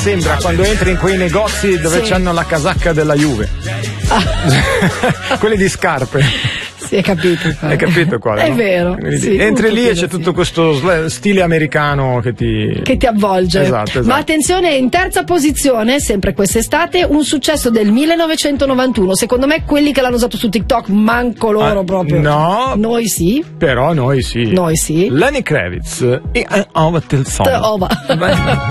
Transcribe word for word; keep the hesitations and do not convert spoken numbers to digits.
sembra quando entri in quei negozi dove Sì. c'hanno la casacca della Juve. Ah. Quelli di scarpe. Si è capito. Hai capito qual È no? vero. Quindi Sì, entri un lì e pochino c'è sì. tutto questo sl- stile americano che ti... Che ti avvolge. Esatto, esatto. Ma attenzione, in terza posizione, sempre quest'estate, un successo del millenovecentonovantuno. Secondo me quelli che l'hanno usato su TikTok, manco loro Ah, proprio. no. Noi sì. Però noi sì. Noi sì. Lenny Kravitz e Over Till Song. Ova.